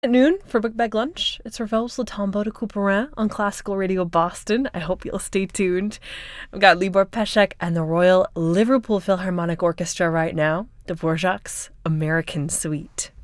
At noon for Book Bag Lunch, it's Revolves Le Tombeau de Couperin on Classical Radio Boston. I hope you'll stay tuned. I've got Libor Pesek and the Royal Liverpool Philharmonic Orchestra right now, Dvorak's American Suite.